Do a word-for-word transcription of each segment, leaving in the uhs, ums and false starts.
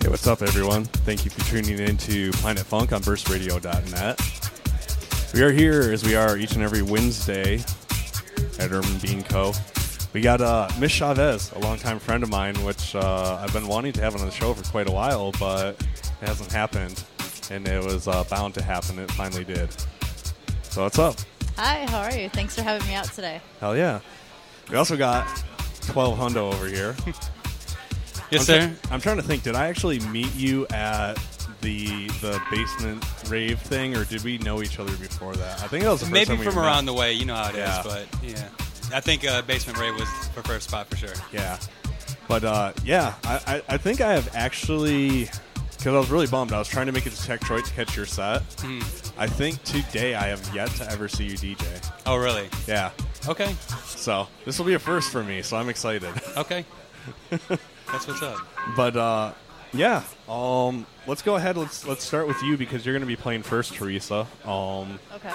Hey, what's up, everyone? Thank you for tuning in to Planet Funk on burst radio dot net. We are here, as we are each and every Wednesday, at Urban Bean Co. We got uh, Miss Chavez, a longtime friend of mine, which uh, I've been wanting to have on the show for quite a while, but it hasn't happened, and it was uh, bound to happen. It finally did. So what's up? Hi, how are you? Thanks for having me out today. Hell yeah. We also got twelve Hundo over here. Yes, I'm sir. Tra- I'm trying to think. Did I actually meet you at the the basement rave thing, or did we know each other before that? I think that was the first Maybe time we from met. around the way. You know how it Yeah. is, but yeah. I think uh, Basement Ray was the first spot for sure. Yeah. But, uh, yeah, I, I, I think I have actually, because I was really bummed. I was trying to make it to Tech Detroit to catch your set. Mm. I think today I have yet to ever see you D J. Oh, really? Yeah. Okay. So this will be a first for me, so I'm excited. Okay. That's what's up. But, uh, yeah, um, let's go ahead. Let's let's start with you because you're going to be playing first, Teresa. Um, Okay.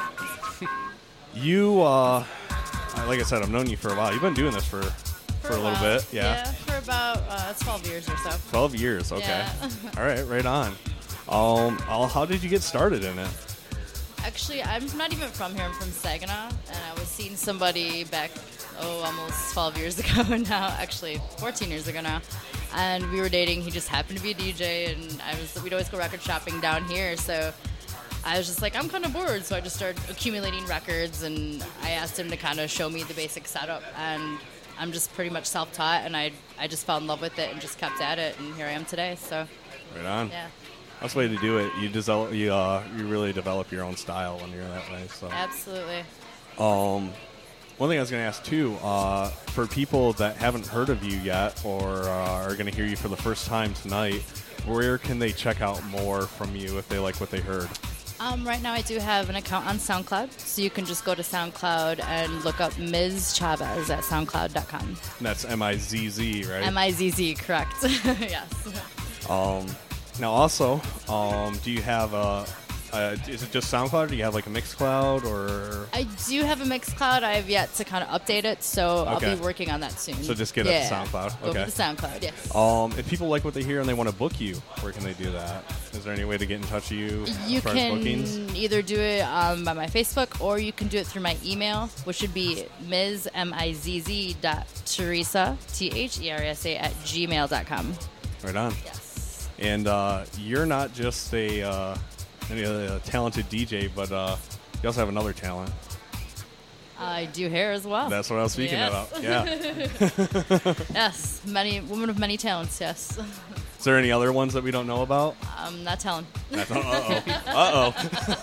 you, uh, like I said, I've known you for a while. You've been doing this for, for, a little while. bit. Yeah. Yeah, for about uh, twelve years or so. twelve years. Okay. Yeah. All right. Right on. Um, I'll- how did you get started in it? Actually, I'm not even from here. I'm from Saginaw, and I was seeing somebody back, oh, almost twelve years ago now. Actually, fourteen years ago now. And we were dating. He just happened to be a D J, and I was. We'd always go record shopping down here, so I was just like, I'm kind of bored, so I just started accumulating records, and I asked him to kind of show me the basic setup, and I'm just pretty much self-taught, and I I just fell in love with it and just kept at it, and here I am today. So Right on. yeah, That's the way to do it. You develop. You uh, you really develop your own style when you're that way. So. absolutely. Um, one thing I was going to ask too, uh, for people that haven't heard of you yet or uh, are going to hear you for the first time tonight, where can they check out more from you if they like what they heard? Um, right now I do have an account on SoundCloud, so you can just go to SoundCloud and look up Miz Chavez at soundcloud dot com. And that's M I Z Z, right? M I Z Z, correct. Yes. Um, now also, um, do you have a, a, is it just SoundCloud or do you have like a Mixcloud or? I do have a Mixcloud. I have yet to kind of update it, so Okay. I'll be working on that soon. So just get yeah. it to SoundCloud. Go Okay. to the SoundCloud, yes. Um, if people like what they hear and they want to book you, where can they do that? Is there any way to get in touch with you You as far as bookings? can either do it um, by my Facebook, or you can do it through my email, which would be Miz M I Z Z dot Teresa T H E R E S A at gmail dot com. Right on. Yes. And uh, you're not just a, uh, any, a talented D J, but uh, you also have another talent. I do hair as well. That's what I was speaking Yes. about. Yeah. Yes, many woman of many talents. Yes, Is there any other ones that we don't know about? I'm not telling. That's, uh-oh.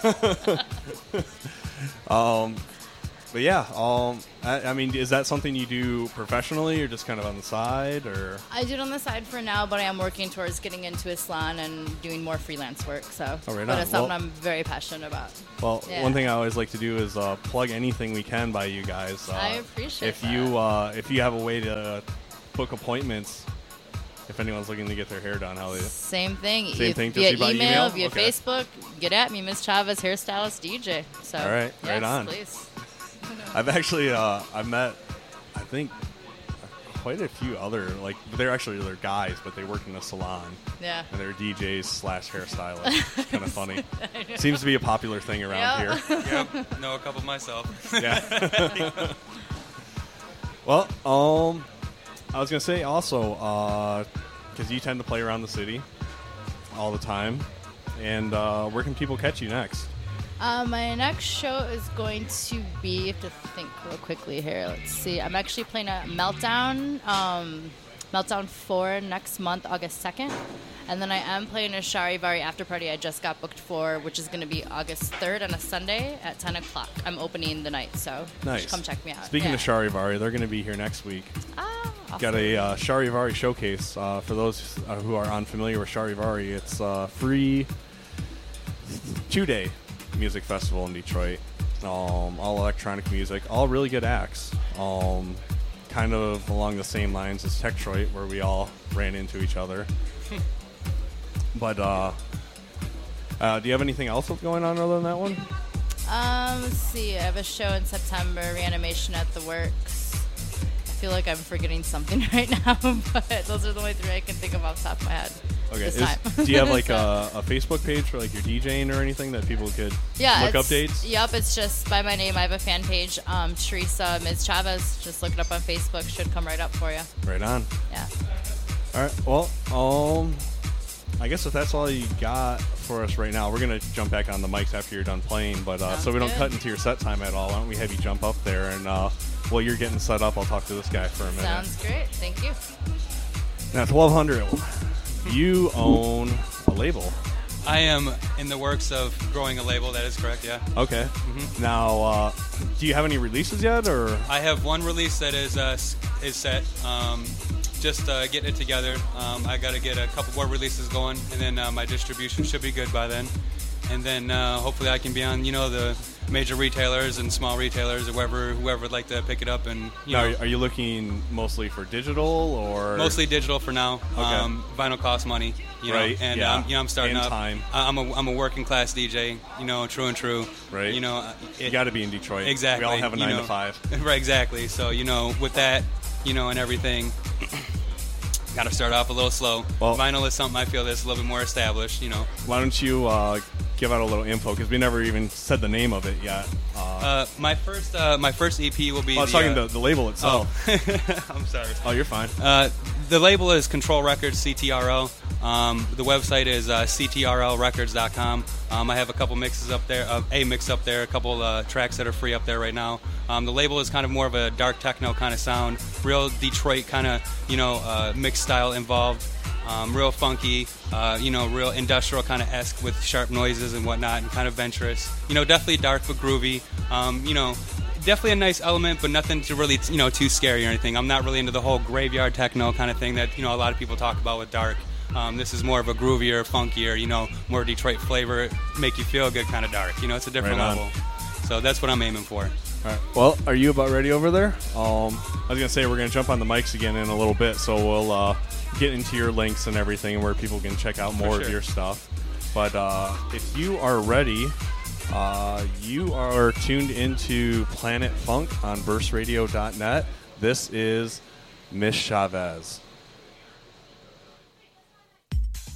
Uh-oh. um, but yeah, um, I, I mean, is that something you do professionally or just kind of on the side? Or I do it on the side for now, but I am working towards getting into a salon and doing more freelance work. So, Oh, right but on. it's something Well- I'm very passionate about. Well, Yeah. one thing I always like to do is uh, plug anything we can by you guys. Uh, I appreciate if that. you uh, if you have a way to book appointments, if anyone's looking to get their hair done, how they Same thing. Same If- thing, just via by email, email? via Okay. Facebook. Get at me, Miz Chavez, hairstylist, D J. So, All right, yes, right on. Please. I've actually uh, I've met I think quite a few other like they're actually they're guys, but they work in a salon Yeah. and they're D Js slash hairstylists. Kind of funny. Seems to be a popular thing around Yep. here. Yep. Know a couple myself. Yeah. Well, um, I was gonna say also because you tend to play around the city all the time, and uh, where can people catch you next? Uh, my next show is going to be, I have to think real quickly here. Let's see. I'm actually playing a Meltdown, um, Meltdown four next month, August second. And then I am playing a Charivari after party I just got booked for, which is going to be August third on a Sunday at ten o'clock. I'm opening the night, so you Nice. should come check me out. Speaking yeah. of Charivari, they're going to be here next week. Ah, awesome. Got a uh, Charivari showcase. Uh, for those uh, who are unfamiliar with Charivari, it's a free two-day music festival in Detroit. Um, all electronic music, all really good acts. Um, kind of along the same lines as Tech Detroit, where we all ran into each other. But uh, uh, do you have anything else going on other than that one? Um, let's see. I have a show in September, Reanimation at the Works. feel like I'm forgetting something right now, but those are the only three I can think of off the top of my head. Okay. This Is, time. do you have like So- a, a Facebook page for like your DJing or anything that people could Yeah, look it's, updates? Yep, it's just by my name. I have a fan page, um, Teresa Miz Chavez. Just look it up on Facebook. Should come right up for you. Right on. Yeah. All right. Well, um, I guess if that's all you got for us right now, we're gonna jump back on the mics after you're done playing. But uh, so Sounds we don't good. cut into your set time at all, why don't we have you jump up there and uh, while you're getting set up, I'll talk to this guy for a minute. Sounds great. Thank you. Now, twelve hundred. You own a label. I am in the works of growing a label. That is correct. Yeah. Okay. Mm-hmm. Now, uh, do you have any releases yet, or? I have one release that is uh, s- is set. Um, just uh, getting it together. Um, I got to get a couple more releases going, and then uh, my distribution should be good by then. And then uh, hopefully I can be on, you know, the major retailers and small retailers or whoever whoever would like to pick it up. And you Now, know, are you looking mostly for digital or mostly digital for now. Okay. Um, vinyl costs money, you know, Right, and yeah. um, you know I'm starting And up. time. I- I'm a I'm a working class D J, you know, true and true. Right. You know, it, You got to be in Detroit. exactly. We all have a you nine know. to five. Right, exactly. So you know, with that, you know, and everything. Got to start off a little slow. Well- Vinyl is something I feel that's a little bit more established, you know. Why don't you uh, give out a little info because we never even said the name of it yet. Uh, Uh, my first uh, my first E P will be. I was the, talking uh, to the label itself. Oh. I'm sorry. Oh, you're fine. Uh, the label is Control Records, C T R L. Um, the website is uh, C T R L records dot com. Um, I have a couple mixes up there, uh, a mix up there, a couple uh, tracks that are free up there right now. Um, the label is kind of more of a dark techno kind of sound, real Detroit kind of, you know, uh, mix style involved. Um, real funky, uh, you know, real industrial kind of esque with sharp noises and whatnot, and kind of venturous. You know, definitely dark but groovy. Um, you know, definitely a nice element, but nothing to really, you know, too scary or anything. I'm not really into the whole graveyard techno kind of thing that, you know, a lot of people talk about with dark. Um, this is more of a groovier, funkier, you know, more Detroit flavor, make you feel good kind of dark. You know, it's a different Right on. level. So that's what I'm aiming for. All right. Well, are you about ready over there? Um, I was gonna say we're gonna jump on the mics again in a little bit, so we'll uh, get into your links and everything where people can check out more of sure. your stuff. But uh, if you are ready, uh, you are tuned into Planet Funk on burst radio dot net. This is Miss Chavez.